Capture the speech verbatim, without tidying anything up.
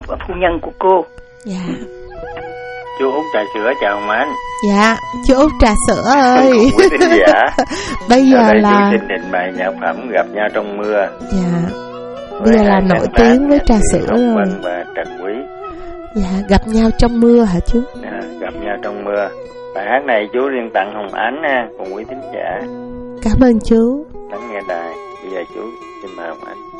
phu nhân của cô. Dạ. Chú Út Trà Sữa chào Hồng Ánh. Dạ, chú Út Trà Sữa ơi. Quý thính giả. Bây giờ đây là chú xin trình bày nhạc phẩm Gặp Nhau Trong Mưa. Dạ. Bây giờ là nổi tiếng với Trà Sữa rồi. Vân và Trần Quý. Dạ, Gặp Nhau Trong Mưa hả chú? À, Gặp Nhau Trong Mưa. Bài hát này chú riêng tặng Hồng Ánh nha, cùng quý thính giả. Cảm ơn chú. Lắng nghe đài. Bây giờ chú xin mời Hồng Ánh.